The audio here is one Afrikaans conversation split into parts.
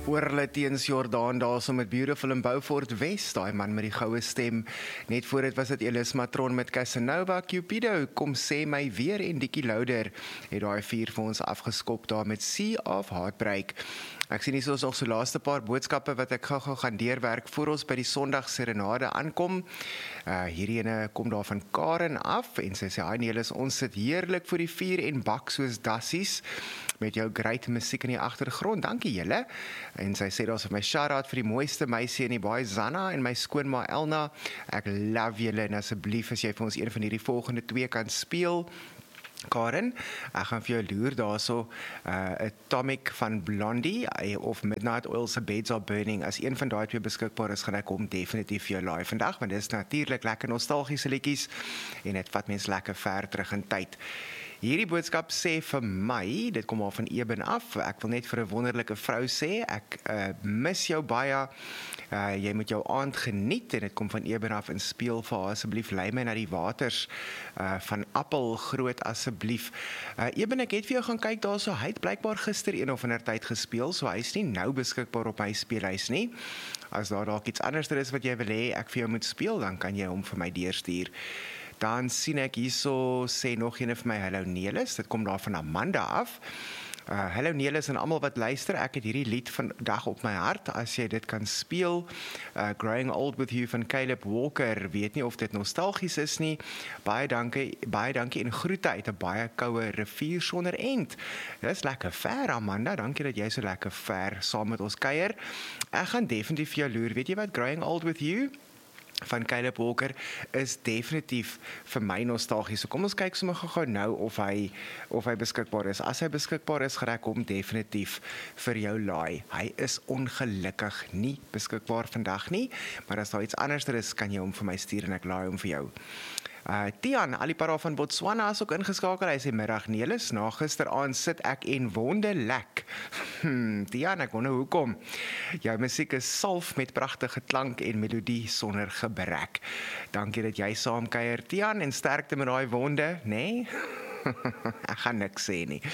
Oorle teens Jordaan daar so met Beautiful in Beaufort West, daai man met die goue stem. Net voor dit was dit Elis Matron met Casanova, Cupido, kom sê my weer en Dikkie Louder het daai 4 vir ons afgeskop daar met Sea of Heartbreak. Ek sien hier is nog so laaste paar boodskappe wat ek gou gaan deurwerk voor ons by die Sondag Serenade aankom. Hierdie ene kom daar van Karen af en sy sê, "Hi Nelis, ons sit heerlik voor die vuur en bak soos dassies met jou great musiek in die agtergrond. Dankie julle." En sy sê daar's vir my shout-out vir die mooiste meisie in die baie Zanna en my skoonma Elna. Ek love julle en asseblief as jy vir ons een van hierdie volgende 2 kan speel. Karen, ek gaan vir jou loer daarso Atomic van Blondie of Midnight Oil se Beds Are Burning. As een van daai 2 beskikbaar is, gaan ek hom definitief vir jou laai vandag, want dit is natuurlik lekker nostalgiese liedjies en dit vat mens lekker ver terug in tyd. Hierdie boodskap sê vir my, dit kom al van Eben af, ek wil net vir 'n wonderlike vrou sê, ek mis jou baie, jy moet jou aand geniet, en dit kom van Eben af, en speel vir haar asseblief, lei my na die waters van Appel groot asseblief. Eben, ek het vir jou gaan kyk daarso, hy het blykbaar gister een of ander tyd gespeel, so hy is nie nou beskikbaar op my speelhuis nie. As daar dalk iets anders is wat jy wil hê ek vir jou moet speel, dan kan jy hom vir my deurstuur. Dan sien ek hierso, sê nog een vir my, hallo Nelis, dit kom daar van Amanda af. Hallo Nelis en almal wat luister, ek het hierdie lied vandag op my hart, as jy dit kan speel, Growing Old With You van Caleb Walker, weet nie of dit nostalgies is nie, baie dankie en groete uit 'n baie koue rivier sonder end. Dit is lekker ver Amanda, dankie dat jy so lekker ver saam met ons kuier. Ek gaan definitief vir jou loer, weet jy wat, Growing Old With You van Caleb Walker is definitief vir my nostalgies. So kom ons kyk sommer gou nou of hy beskikbaar is. As hy beskikbaar is, gaan ek hom definitief vir jou laai. Hy is ongelukkig nie beskikbaar vandag nie, maar as daar iets anders is, kan jy hom vir my stuur en ek laai hom vir jou. Tian Alipara van Botswana is ook ingeskakel. Hy sê middag Nelis, na gisteraand sit ek en wonde lek. Tian, ek wonder hoekom. Jou musiek is salf met pragtige klank en melodie sonder gebrek. Dankie dat jy saamkuier Tian en sterkte met daai wonde, nee? Ek gaan niks sê nie.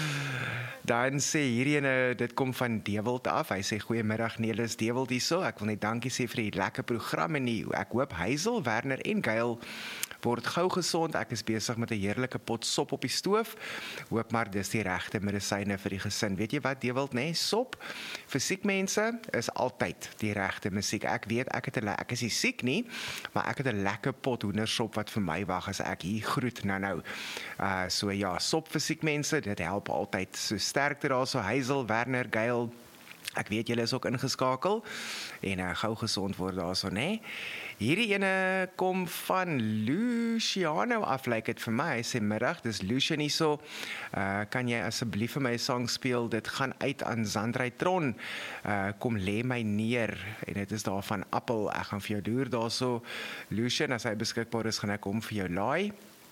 Dan sê hierdie ene, dit kom van Dewald af. Hy sê goeiemiddag Nelis, Dewald hierso. Ek wil net dankie sê vir die lekker program en ek hoop Hazel, Werner en Gail word gou gesond. Ek is besig met 'n heerlike pot sop op die stoof. Hoop maar dis die regte medisyne vir die gesin. Weet jy wat Dewald, nee, sop vir siek mense is altyd die regte musiek. Ek weet ek is nie siek nie, maar ek het 'n lekker pot hoendersop wat vir my wag as ek hier groet nou. So ja, sop vir siek mense, dit help altyd. So sterkte daar so Hazel, Werner, Gail. Ek weet julle is ook ingeskakel en gou gesond word daarso, né? Hierdie ene kom van Luciano af, lyk dit vir my. Hy sê middag, dis Lucian hierso. Kan jy asseblief vir my 'n sang speel? Dit gaan uit aan Zandrey Tron. Kom lê my neer en dit is daar van Appel. Ek gaan vir jou loer daarso. Lucian, as hy beskikbaar is, gaan ek hom vir jou laai.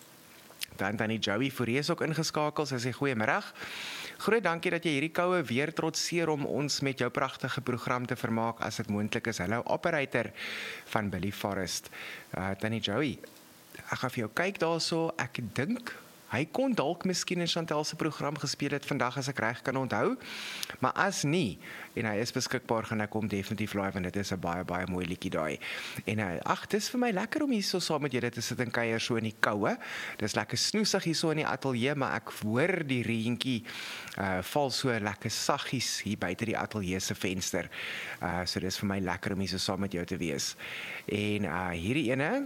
Dan Tannie Joey Forrie is ook ingeskakel. Sy sê goeiemiddag. Groot dankie dat jy hierdie koue weer trotseer om ons met jou pragtige program te vermaak as dit moontlik is. Hallo operator van Billy Forrest. Tannie Joey, ek gaan vir jou kyk daarso. Ek dink hy kon dalk miskien in Chantal se program gespeel het vandag as ek reg kan onthou. Maar as nie en hy is beskikbaar, gaan ek hom definitief live en dit is 'n baie mooi liedjie daai. En dis vir my lekker om hier so saam met julle te sit en kuier so in die koue. Dis lekker snoesig hier so in die ateljee, maar ek hoor die reentjie val so lekker saggies hier buite die ateljee se venster. So dis vir my lekker om hier so saam met jou te wees. En hierdie ene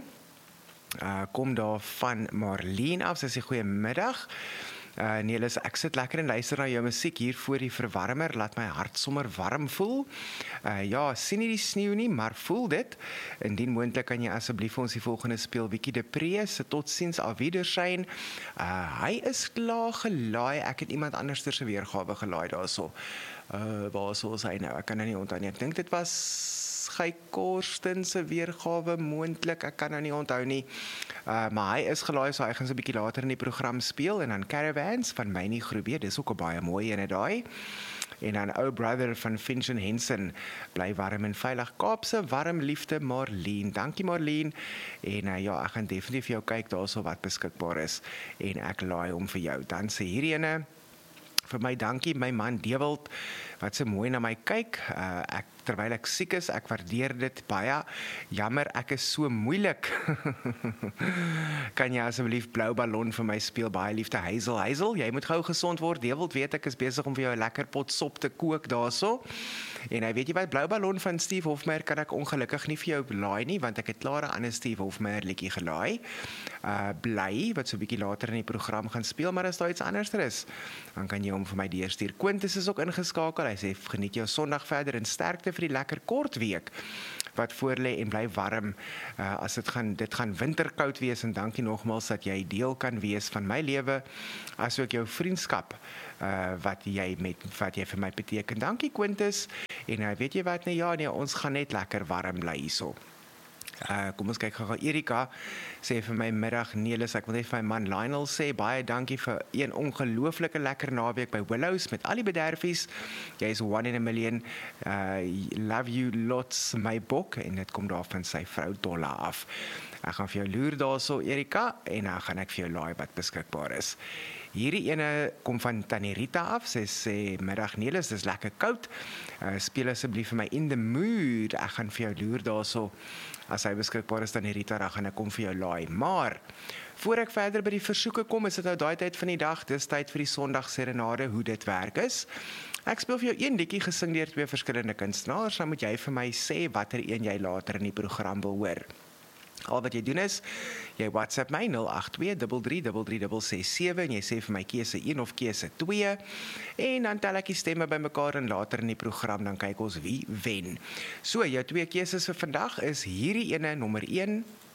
kom daar van Marlene af. Sy sê goeiemiddag. Nelis, ek sit lekker en luister na jou musiek hier voor die verwarmer, laat my hart sommer warm voel. Ja, sien nie die sneeu nie, maar voel dit. Indien moontlik kan jy asseblief ons die volgende speel, Wiekie de Pre, se Totsiens Auf Wiedersehen. Hy is klaar gelaai, ek het iemand anders se weergawe gelaai daarso. Waar is hy nou? Ek kan nou nie onthou nie. Ek dink dit was Guy Korsten se weergawe moontlik, ek kan nou nie onthou nie. Maar hy is gelaai, so hy gaan so 'n bietjie later in die program speel. En dan Caravans van Mynie Groebe, dis ook 'n baie mooi ene daai. En dan Oh Brother van Finch en Henson, bly warm en veilig. Kaapse warm liefde Marlene. Dankie Marlene. En ja, ek gaan definitief vir jou kyk daarso wat beskikbaar is en ek laai hom vir jou. Dan sê hierdie ene Vir my dankie, my man Dewald, wat so mooi na my kyk. Terwyl ek siek is, ek waardeer dit baie. Jammer, ek is so moeilik. Kan jy asseblief blou ballon vir my speel? Baie liefde, Hazel. Hazel, jy moet gou gesond word. Dewald weet ek is besig om vir jou 'n lekker pot sop te kook daarso. En hy weet jy wat, blou ballon van Steve Hofmeyr kan ek ongelukkig nie vir jou laai nie, want ek het klaar 'n ander Steve Hofmeyr liedjie gelaai. Bly, wat so 'n bietjie later in die program gaan speel, maar as daar iets anders is, dan kan jy hom vir my deurstuur. Quintus is ook ingeskakel. Hy sê geniet jou Sondag verder en sterkte vir die lekker kort week wat voorlê en bly warm. As dit gaan winterkoud wees, en dankie nogmaals dat jy deel kan wees van my lewe, asook jou vriendskap wat jy vir my beteken. Dankie Quintus. En weet jy wat, nee, ons gaan net lekker warm bly hierso. Kom ons kyk gou. Erika sê vir my middag, Nelis, ek wil net vir my man Lionel sê, baie dankie vir een ongelooflike lekker naweek by Willows met al die bederfies. Jy is 1 in a million. Love you lots, my boek. En dit kom daar van sy vrou Dolla af. Ek gaan vir jou loer daarso, Erika, en dan gaan ek vir jou laai wat beskikbaar is. Hierdie ene kom van Tannie Rita af. Sy sê, middag Nelis, dis lekker koud. Speel asseblief vir my In the Mood. Ek gaan vir jou loer daarso. As hy beskikbaar is, Tannie Rita, dan gaan ek kom vir jou laai. Maar, voor ek verder by die versoeke kom, is dit nou daai tyd van die dag, dis tyd vir die Sondag serenade, hoe dit werk is. Ek speel vir jou een liedjie gesing deur 2 verskillende kunstenaars, dan moet jy vir my sê watter een jy later in die program wil hoor. Al wat jy doen is, jy WhatsApp my 082333367 en jy sê vir my keuse 1 of keuse 2 en dan tel ek die stemme bymekaar en later in die program dan kyk ons wie wen. So, jou 2 keuses vir vandag is hierdie ene, nommer 1